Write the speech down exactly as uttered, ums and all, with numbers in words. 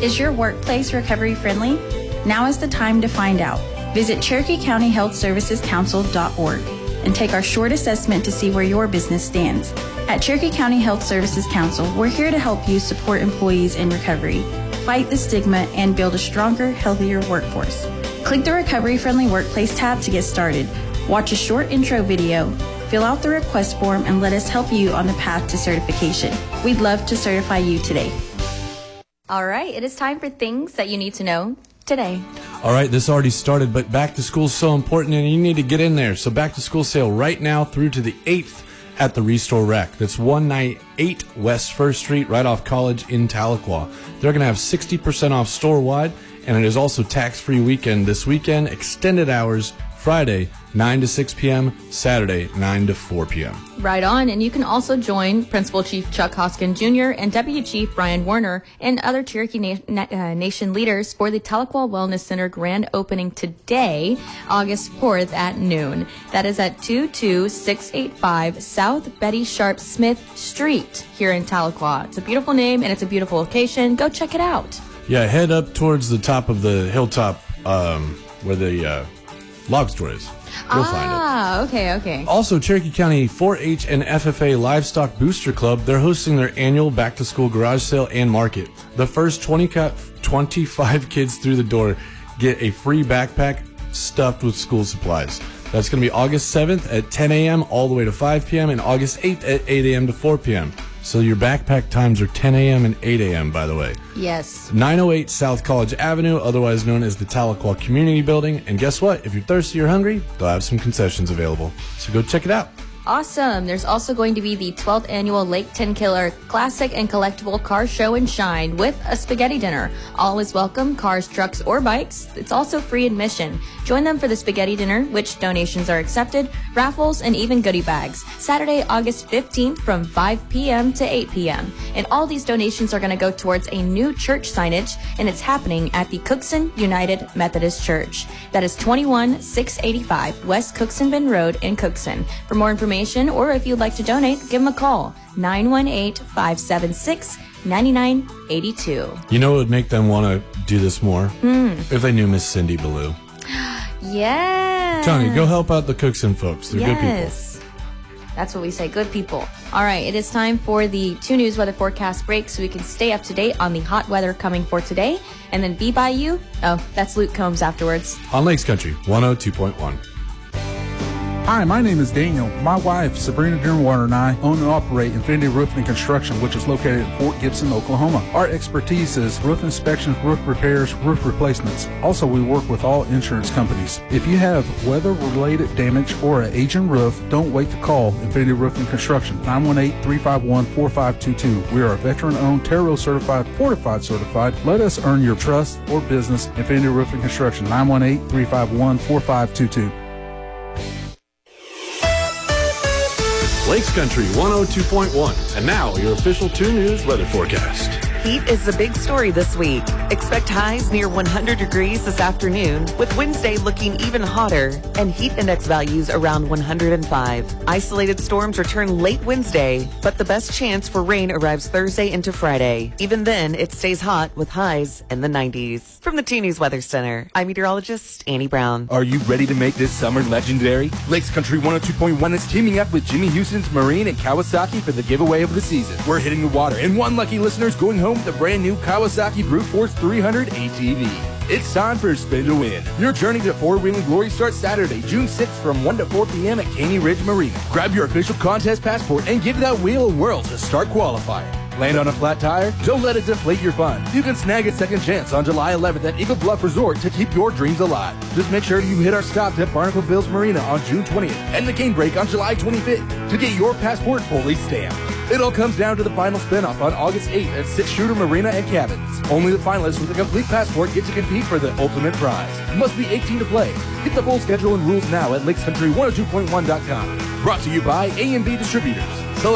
Is your workplace recovery friendly? Now is the time to find out. Visit Cherokee County Health Services Council dot org and take our short assessment to see where your business stands. At Cherokee County Health Services Council, we're here to help you support employees in recovery, fight the stigma, and build a stronger, healthier workforce. Click the Recovery Friendly Workplace tab to get started. Watch a short intro video, fill out the request form, and let us help you on the path to certification. We'd love to certify you today. All right, it is time for things that you need to know today. All right, this already started, but back to school is so important and you need to get in there. So back to school sale right now through to the eighth at the Restore Rec. That's one ninety-eight West First Street, right off College in Tahlequah. They're going to have sixty percent off store-wide, and it is also tax-free weekend this weekend, extended hours, Friday, nine to six p.m., Saturday, nine to four p.m. Right on, and you can also join Principal Chief Chuck Hoskin Junior and Deputy Chief Brian Warner and other Cherokee Na- Na- uh, Nation leaders for the Tahlequah Wellness Center grand opening today, August fourth at noon. That is at two two six eight five South Betty Sharp Smith Street here in Tahlequah. It's a beautiful name and it's a beautiful location. Go check it out. Yeah, head up towards the top of the hilltop um, where the uh, log store is. You'll find it. Ah, okay, okay. Also, Cherokee County four H and F F A Livestock Booster Club, they're hosting their annual back-to-school garage sale and market. The first twenty, twenty-five kids through the door get a free backpack stuffed with school supplies. That's going to be August seventh at ten a.m. all the way to five p.m. and August eighth at eight a.m. to four p.m. So your backpack times are ten a.m. and eight a.m., by the way. Yes. nine oh eight South College Avenue, otherwise known as the Tahlequah Community Building. And guess what? If you're thirsty or hungry, they'll have some concessions available. So go check it out. Awesome. There's also going to be the twelfth annual Lake Tenkiller Classic and Collectible Car Show and Shine with a spaghetti dinner. All is welcome, cars, trucks, or bikes. It's also free admission. Join them for the spaghetti dinner, which donations are accepted, raffles, and even goodie bags. Saturday, August fifteenth from five p.m. to eight p.m. And all these donations are going to go towards a new church signage, and it's happening at the Cookson United Methodist Church. That is twenty-one six eighty-five West Cookson Bend Road in Cookson. For more information, or if you'd like to donate, give them a call, nine one eight, five seven six, nine nine eight two. You know what would make them want to do this more? Mm. If they knew Miss Cindy Ballou. Yeah. Tony, go help out the Cookson folks. They're yes. good people. That's what we say, good people. All right, it is time for the two News Weather Forecast break so we can stay up to date on the hot weather coming for today. And then Be By You. Oh, that's Luke Combs afterwards. On Lakes Country, one oh two point one. Hi, my name is Daniel. My wife, Sabrina Dearwater, and I own and operate Infinity Roofing and Construction, which is located in Fort Gibson, Oklahoma. Our expertise is roof inspections, roof repairs, roof replacements. Also, we work with all insurance companies. If you have weather-related damage or an aging roof, don't wait to call Infinity Roofing and Construction, nine one eight, three five one, four five two two. We are a veteran-owned, Terro certified, fortified certified. Let us earn your trust or business. Infinity Roofing and Construction, nine one eight, three five one, four five two two. Lakes Country one oh two point one. And now, your official two News weather forecast. Heat is the big story this week. Expect highs near one hundred degrees this afternoon, with Wednesday looking even hotter and heat index values around one hundred five. Isolated storms return late Wednesday, but the best chance for rain arrives Thursday into Friday. Even then, it stays hot with highs in the nineties. From the two News Weather Center, I'm meteorologist Annie Brown. Are you ready to make this summer legendary? Lakes Country one oh two point one is teaming up with Jimmy Houston's Marine and Kawasaki for the giveaway of the season. We're hitting the water, and one lucky listener's going home with the brand new Kawasaki Brute Force three hundred A T V. It's time for a spin to win. Your journey to Four Wheeling Glory starts Saturday, June sixth from one to four p.m. at Caney Ridge Marina. Grab your official contest passport and give that wheel a whirl to start qualifying. Land on a flat tire? Don't let it deflate your fun. You can snag a second chance on July eleventh at Eagle Bluff Resort to keep your dreams alive. Just make sure you hit our stops at Barnacle Bills Marina on June twentieth and the Cane Break on July twenty-fifth to get your passport fully stamped. It all comes down to the final spin-off on August eighth at Six Shooter Marina and Cabins. Only the finalists with a complete passport get to compete for the ultimate prize. You must be eighteen to play. Get the full schedule and rules now at lakes country one oh two point one dot com. Brought to you by A and B Distributors.